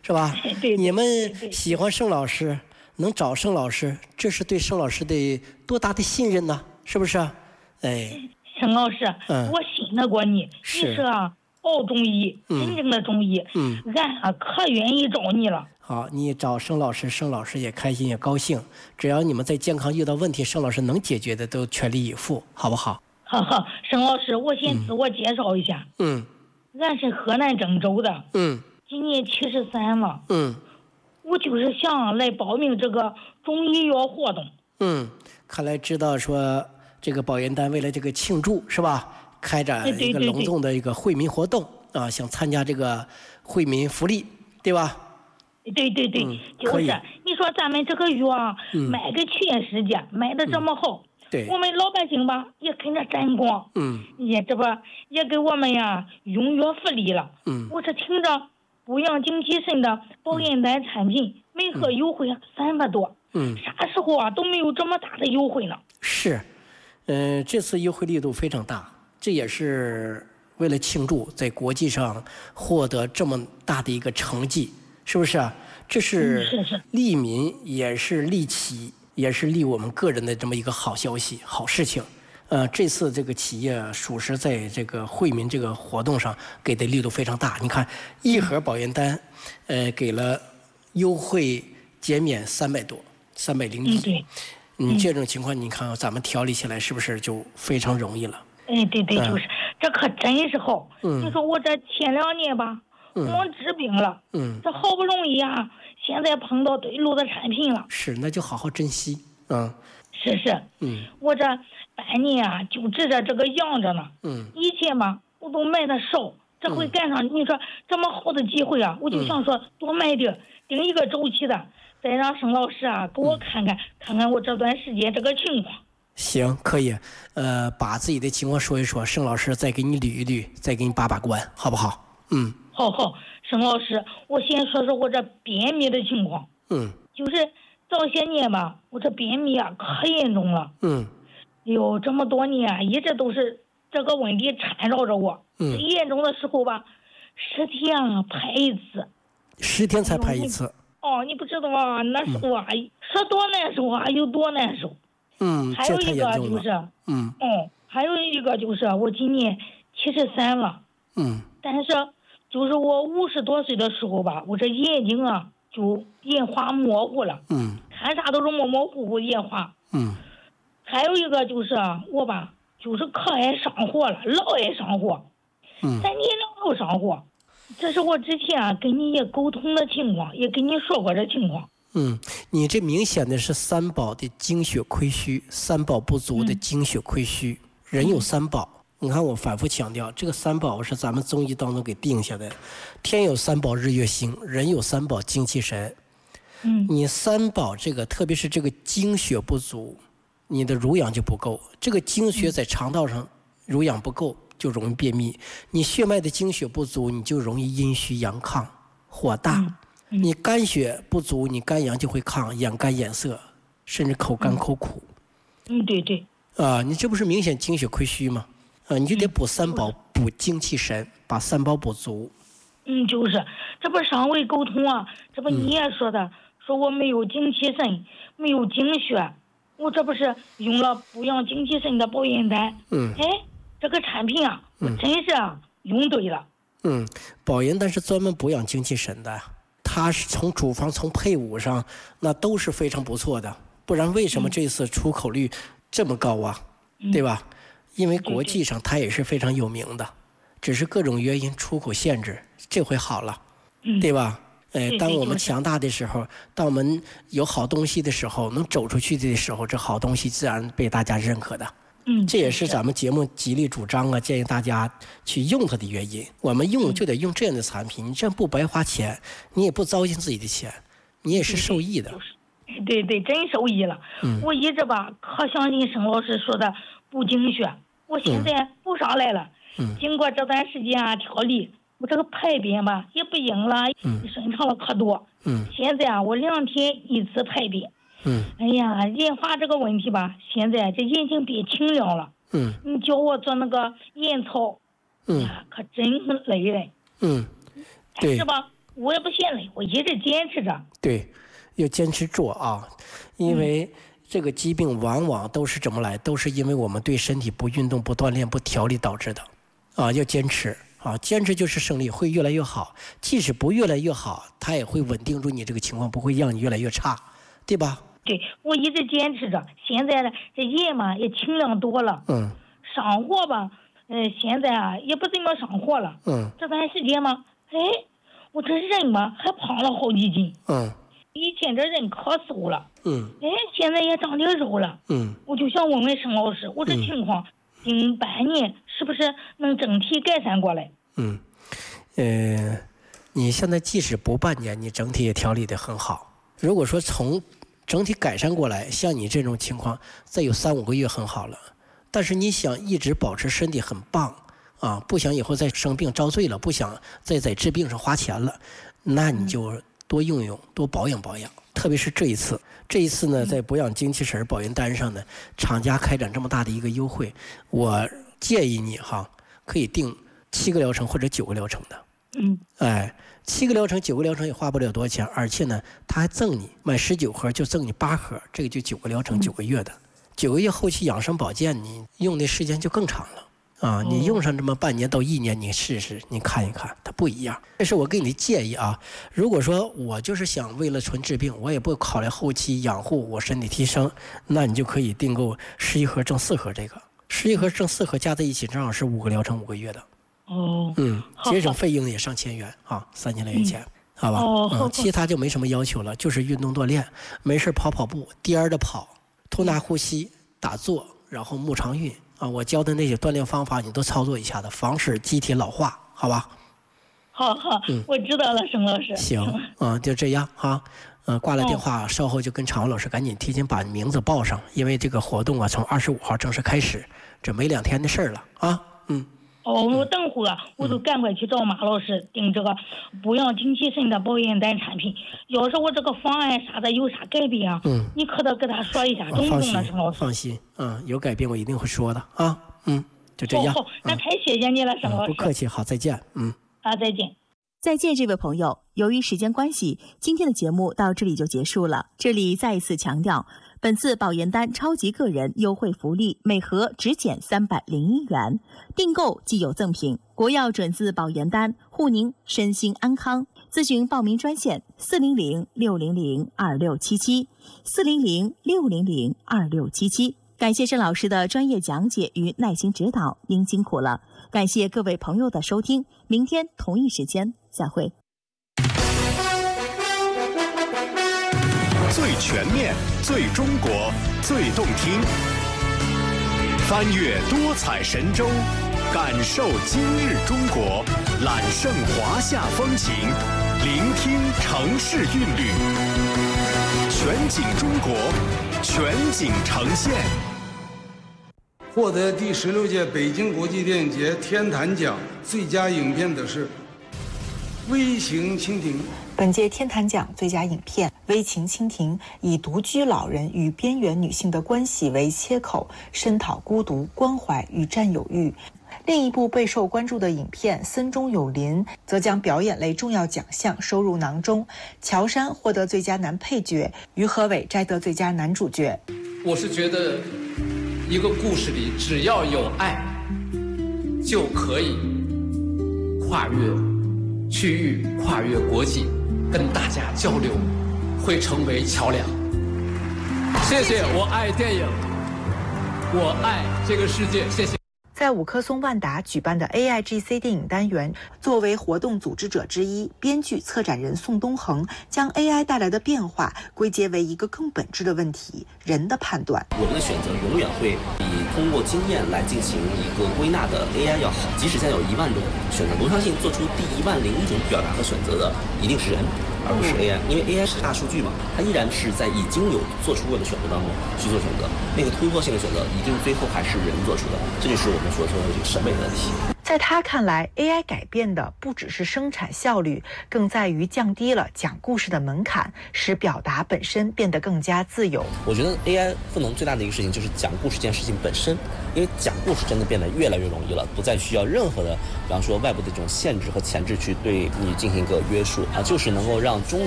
是吧？ 对， 你们喜欢盛老师，能找盛老师，这是对盛老师的多大的信任呢？是不是？哎， 沈老师，我信得过你， 是你是好中医，真正的中医，俺可愿意找你了。 好，你找盛老师，盛老师也开心也高兴。只要你们在健康遇到问题，盛老师能解决的都全力以赴，好不好？ 好，沈老师，我先自我介绍一下。俺是河南郑州的。今年73了。我就是想来报名这个中医药活动。 看来知道说这个保研单为了这个庆祝是吧？开展一个隆重的一个惠民活动啊，想参加这个惠民福利，对吧？ 对，就是你说咱们这个药卖给全世界，卖的这么好，我们老百姓吧也跟着沾光，也这不也给我们用药福利了。我这听着补养精气神的保研单产品每盒优惠300多，啥时候都没有这么大的优惠呢？ 是，这次优惠力度非常大，这也是为了庆祝在国际上获得这么大的一个成绩。是不是啊？这是利民，也是利企，也是利我们个人的这么一个好消息、好事情。这次这个企业属实在这个惠民这个活动上给的力度非常大。你看，一盒保研单，给了优惠减免300多，301。这种情况，你看咱们调理起来是不是就非常容易了？ 对，就是这可真是好。你说我这前2年吧。光治病了，这好不容易现在碰到对路的产品了， 是，那就好好珍惜， 是，我这半年就指着这个养着呢，以前吧我都买的少，这回赶上你说这么好的机会我就想说多买点，定一个周期的，再让盛老师给我看看我这段时间这个情况。 行，可以，把自己的情况说一说，盛老师再给你捋一捋，再给你把关，好不好？ 好，沈老师，我先说说我这便秘的情况。就是早些年吧，我这便秘可严重了。有这么多年一直都是这个问题缠绕着我。最严重的时候吧，10天排一次。 10天才排一次。 你不知道那时候说多难受有多难受。还有一个就是，还有一个就是我今年73了。但是就是我50多岁的时候吧，我这眼睛就眼花模糊了，看啥都是模模糊糊眼花。还有一个就是我吧，就是可爱上火了，老爱上火，3年2头上火。这是我之前跟你也沟通的情况，也跟你说过这情况。 你这明显的是3宝的精血亏虚，3宝不足的精血亏虚。人有3宝。你看我反复强调，这个3宝是咱们中医当中给定下的，天有3宝日月星，人有3宝精气神。你3宝这个，特别是这个精血不足，你的濡养就不够。这个精血在肠道上濡养不够，就容易便秘。你血脉的精血不足，你就容易阴虚阳亢，火大。你肝血不足，你肝阳就会亢，眼干眼涩，甚至口干口苦。 对。 你这不是明显精血亏虚吗？你就得补3宝，补精气神，把3宝补足。 就是这不上回沟通这不你也说的，说我没有精气神，没有精血，我这不是用了补养精气神的保研单。这个产品我真是用对了。 保研单是专门补养精气神的，它是从处方从配伍上那都是非常不错的，不然为什么这次出口率这么高对吧？因为国际上它也是非常有名的，只是各种原因出口限制，这回好了，对吧？当我们强大的时候，当我们有好东西的时候，能走出去的时候，这好东西自然被大家认可的。这也是咱们节目极力主张建议大家去用它的原因。我们用就得用这样的产品，你这样不白花钱，你也不糟践自己的钱，你也是受益的。 对，真受益了。我一直吧可相信沈老师说的补精血，我现在补上来了。经过这段时间调理，我这个排便吧也不硬了，顺畅了可多。现在我2天1次排便。哎呀，眼花这个问题吧，现在这眼睛变清亮了。你叫我做那个眼操，可真累人。 对。 是吧？ 我也不嫌累，我一直坚持着。 对，要坚持做啊，因为这个疾病往往都是怎么来，都是因为我们对身体不运动、不锻炼、不调理导致的。啊，要坚持啊，坚持就是胜利，会越来越好。即使不越来越好，它也会稳定住你这个情况，不会让你越来越差，对吧？ 对，我一直坚持着。现在呢，这夜嘛也清凉多了。上火吧，现在啊也不怎么上火了。这段时间嘛，我这人吧还胖了好几斤。以前这人可瘦了。现在也长点肉了。我就想问问沈老师，我这情况近半年是不是能整体改善过来？ 你现在即使不半年，你整体也调理得很好。如果说从整体改善过来，像你这种情况，再有3-5个月很好了。但是你想一直保持身体很棒啊，不想以后再生病遭罪了，不想再在治病上花钱了，那你就多用用，多保养保养。特别是这一次呢，在博养精气神保元丹上呢，厂家开展这么大的一个优惠，我建议你可以定7个疗程或者9个疗程的。7个疗程、9个疗程也花不了多少钱，而且呢，他还赠你买19盒就赠你8盒，这个就9个疗程9个月的，9个月后期养生保健，你用的时间就更长了啊！你用上这么半年到1年，你试试，你看一看，它不一样。这是我给你的建议啊。如果说我就是想为了纯治病，我也不考虑后期养护我身体提升，那你就可以订购11盒赠4盒，这个11盒赠4盒加在一起正好是5个疗程5个月的。节省费用也上1000元啊，3000来元钱，好吧？其他就没什么要求了，就是运动锻炼，没事跑步，颠儿的跑，吐纳呼吸，打坐，然后木长运啊，我教的那些锻炼方法你都操作一下的，防止机体老化，好吧？ 好，我知道了，沈老师。 行啊，就这样哈。挂了电话，稍后就跟常文老师赶紧提前把名字报上，因为这个活动啊，从25号正式开始，这没2天的事儿了啊。 我等会儿我就赶快去找马老师订这个博养精气神的保元丹产品。要是我这个方案啥的有啥改变啊，你可得跟他说一下，中不中呢，沈老师？ 放心，有改变我一定会说的啊。就这样。 好，那太谢谢你了，沈老师。 不客气，好，再见。 再见。 再见，这位朋友。由于时间关系，今天的节目到这里就结束了。这里再一次强调，本次保元丹超级个人优惠福利，每盒只减301元，订购即有赠品。国药准字保元丹，护您身心安康。咨询报名专线400-600-2677，400-600-2677。感谢沈老师的专业讲解与耐心指导，您辛苦了。感谢各位朋友的收听，明天同一时间再会。 最全面、最中国、最动听，翻越多彩神州，感受今日中国，揽胜华夏风情，聆听城市韵律，全景中国，全景呈现。 获得第16届北京国际电影节天坛奖最佳影片的是《微情蜻蜓》。 本届天坛奖最佳影片《微情蜻蜓》以独居老人与边缘女性的关系为切口，深讨孤独、关怀与占有欲。另一部备受关注的影片《森中有林》则将表演类重要奖项收入囊中。乔杉获得最佳男配角，于和伟摘得最佳男主角。 我是觉得一个故事里只要有爱，就可以跨越区域、跨越国际，跟大家交流，会成为桥梁。谢谢，我爱电影，我爱这个世界，谢谢。 在五棵松万达举办的 AIGC 电影单元，作为活动组织者之一，编剧、策展人宋东恒将 AI 带来的变化归结为一个更本质的问题：人的判断。 我们的选择永远会比通过经验来进行一个归纳的 AI 要好。即使现在有1万种选择，我相信做出第10001种表达和选择的一定是人，而不是 AI，因为 AI 是大数据嘛，它依然是在已经有做出过的选择当中去做选择，那个突破性的选择一定最后还是人做出的，这就是我们所说的这个审美的问题。 在他看来 ，AI 改变的不只是生产效率，更在于降低了讲故事的门槛，使表达本身变得更加自由。 我觉得 AI 赋能最大的一个事情就是讲故事这件事情本身，因为讲故事真的变得越来越容易了，不再需要任何的，比方说外部的这种限制和前置去对你进行一个约束啊，就是能够让中